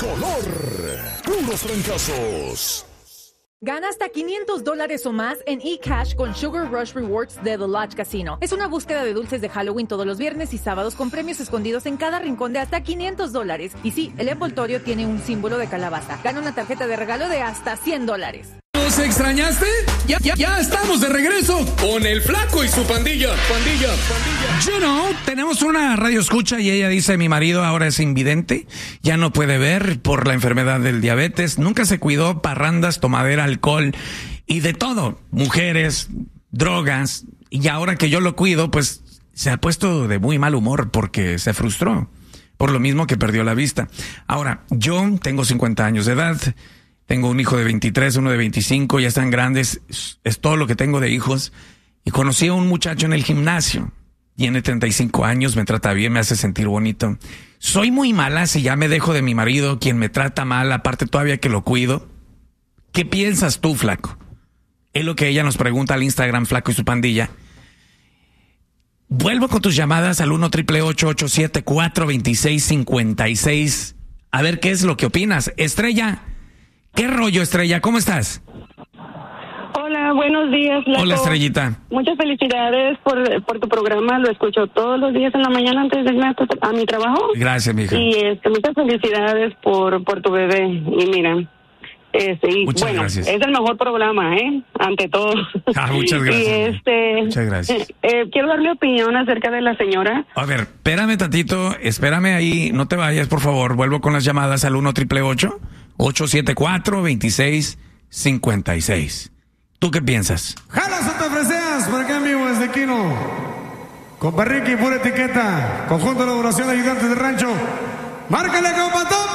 tricolor. Puros fracasos. Gana hasta $500 o más en eCash con Sugar Rush Rewards de The Lodge Casino. Es una búsqueda de dulces de Halloween todos los viernes y sábados con premios escondidos en cada rincón de hasta $500. Y sí, el envoltorio tiene un símbolo de calabaza. Gana una tarjeta de regalo de hasta $100. ¿Nos extrañaste? Ya estamos de regreso con el Flaco y su pandilla. You know, tenemos una radio escucha y ella dice, mi marido ahora es invidente, ya no puede ver por la enfermedad del diabetes, nunca se cuidó, parrandas, tomadera, alcohol y de todo, mujeres, drogas, y ahora que yo lo cuido, pues se ha puesto de muy mal humor porque se frustró, por lo mismo que perdió la vista. Ahora, yo tengo 50 años de edad, tengo un hijo de 23, uno de 25, ya están grandes, es todo lo que tengo de hijos. Y conocí a un muchacho en el gimnasio, tiene 35 años, me trata bien, me hace sentir bonito. Soy muy mala si ya me dejo de mi marido, quien me trata mal, aparte todavía que lo cuido. ¿Qué piensas tú, Flaco? Es lo que ella nos pregunta al Instagram, Flaco y su pandilla. Vuelvo con tus llamadas al 1-888-874-2656. A ver qué es lo que opinas. Estrella, ¿qué rollo, Estrella? ¿Cómo estás? Hola, buenos días, Flaco. Hola, Estrellita. Muchas felicidades por tu programa, lo escucho todos los días en la mañana antes de irme a mi trabajo. Gracias, mija. Y muchas felicidades por tu bebé. Y mira, muchas gracias. es el mejor programa, ante todo. Muchas gracias. Y muchas gracias. Quiero dar mi opinión acerca de la señora. A ver, espérame tantito, espérame ahí, no te vayas, por favor. Vuelvo con las llamadas al 1-888-874-2656. ¿Tú qué piensas? Jala Santa Freseas, por acá en vivo desde Quino. Con Ricky, pura etiqueta. Conjunto de elaboración de ayudantes de rancho. Márcale, compa.